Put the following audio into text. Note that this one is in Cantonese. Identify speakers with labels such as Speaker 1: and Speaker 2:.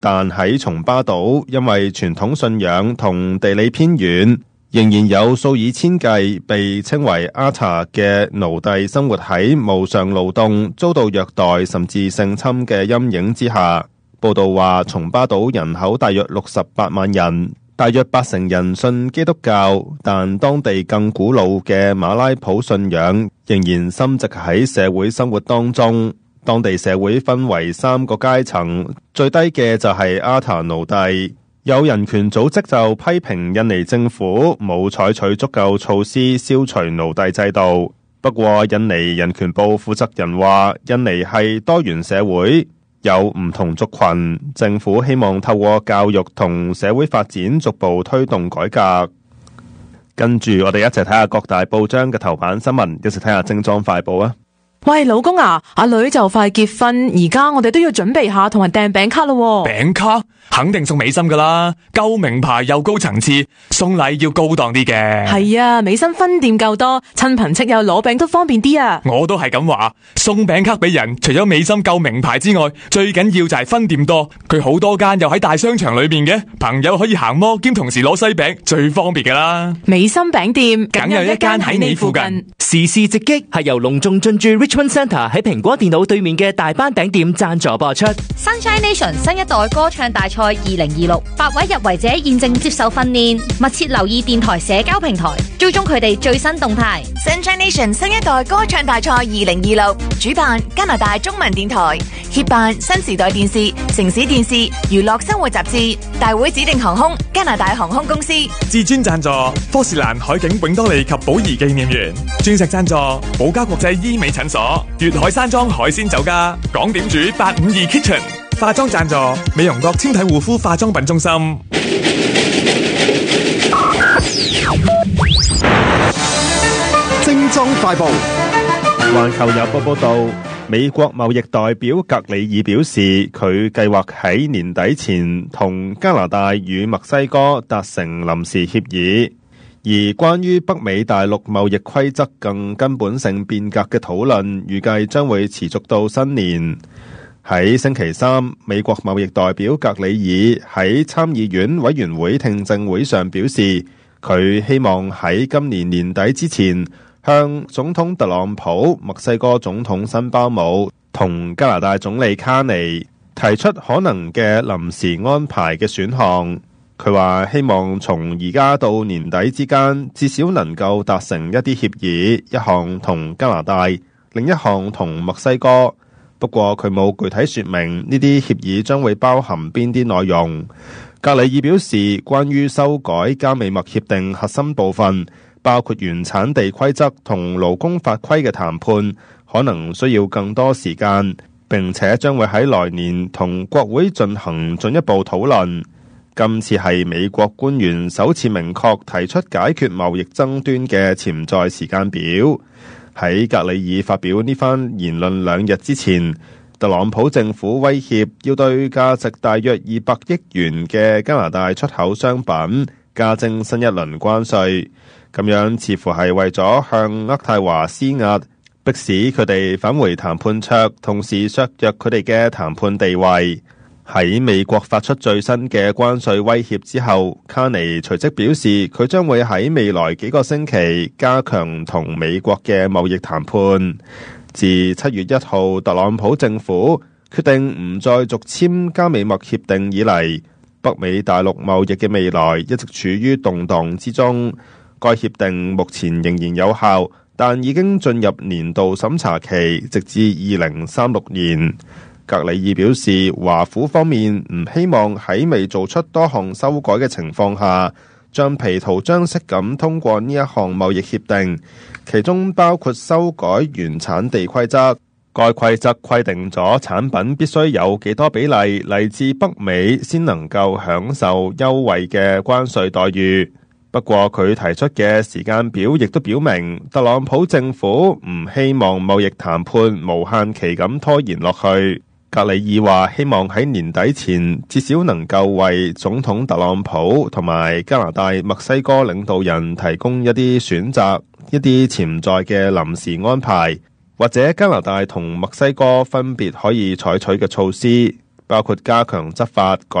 Speaker 1: 但喺松巴島，因為傳統信仰同地理偏遠，仍然有數以千計被稱為阿塔嘅奴隸生活喺無償勞動、遭到虐待甚至性侵嘅陰影之下。報道話，松巴島人口大約68萬人，大約80%人信基督教，但當地更古老嘅馬拉普信仰仍然深植喺社會生活當中。當地社會分為3個階層，最低嘅就係阿塔奴隸。有人權組織就批評印尼政府冇採取足夠措施消除奴隸制度。不過印尼人權部負責人話，印尼係多元社會，有唔同族群，政府希望透過教育同社會發展逐步推動改革。跟住我哋一齊睇下各大報章嘅頭版新聞，一齊睇下精裝快報啊！
Speaker 2: 喂，老公啊，阿女就快結婚，而家我哋都要準備下同人訂餅卡咯。
Speaker 3: 餅卡肯定送美心噶啦，夠名牌又高層次，送禮要高檔啲嘅。係
Speaker 2: 啊，美心分店夠多，親朋戚友攞餅都方便啲啊。
Speaker 3: 我都係咁話，送餅卡俾人，除咗美心夠名牌之外，最緊要就係分店多。佢好多間又喺大商場裏面嘅，朋友可以行摩兼同時攞西餅，最方便噶啦。
Speaker 2: 美心餅店
Speaker 3: 梗有一間喺你附近。
Speaker 4: 時事直擊係由隆重進駐 Richmond Centre 喺蘋果電腦對面嘅大班餅店贊助播出。
Speaker 5: Sunshine Nation 新一代歌唱大賽2026，8位入圍者現正接受訓練，密切留意電台社交平台，追蹤佢哋最新動態。
Speaker 6: Sunshine Nation 新一代歌唱大賽2026，主辦加拿大中文電台，協辦新時代電視、城市電視、娛樂生活雜誌，大會指定航空加拿大航空公司，
Speaker 3: 至尊贊助科士蘭海景永多利及寶儀紀念園，鑽石贊助寶嘉國際醫美診所，粵海山莊海鮮酒家，港點煮852 Kitchen， 化妝贊助美容國纖體護膚化妝品中心。
Speaker 7: 精裝快報。
Speaker 1: 環球郵報報道，美國貿易代表格里爾表示，佢計劃喺年底前同加拿大與墨西哥達成臨時協議。而關於北美大陸貿易規則更根本性變革嘅討論，預計將會持續到新年。喺星期三，美國貿易代表格里爾喺參議院委員會聽證會上表示，佢希望喺今年年底之前向總統特朗普、墨西哥總統辛巴姆同加拿大總理卡尼提出可能嘅臨時安排嘅選項。佢話希望從而家到年底之間，至少能夠達成一啲協議，一項同加拿大，另一項同墨西哥。不過佢冇具體說明呢啲協議將會包含邊啲內容。格里爾表示，關於修改加美墨協定核心部分，包括原產地規則同勞工法規嘅談判，可能需要更多時間，並且將會喺來年同國會進行進一步討論。今次係美國官員首次明確提出解決貿易爭端嘅潛在時間表。喺格里爾發表呢番言論2日之前，特朗普政府威脅要對價值大約200億元嘅加拿大出口商品加徵新一輪關稅，咁樣似乎係為咗向渥太華施壓，迫使佢哋返回談判桌，同時削弱佢哋嘅談判地位。喺美國發出最新嘅關稅威脅之後，卡尼隨即表示佢將會喺未來幾個星期加強同美國嘅貿易談判。自7月1號特朗普政府決定唔再續簽加美墨協定以嚟，北美大陸貿易嘅未來一直處於動盪之中。該協定目前仍然有效，但已經進入年度審查期，直至2036年。格里爾表示，華府方面唔希望喺未做出多項修改嘅情況下，橡皮圖章式咁通過呢一項貿易協定，其中包括修改原產地規則。該規則規定咗產品必須有幾多比例嚟自北美先能夠享受優惠嘅關稅待遇。不過佢提出嘅時間表亦都表明，特朗普政府唔希望貿易談判無限期咁拖延落去。格里爾話希望喺年底前至少能夠為總統特朗普同埋加拿大、墨西哥領導人提供一啲選擇，一啲潛在嘅臨時安排，或者加拿大同墨西哥分別可以採取嘅措施。 包括加強執法、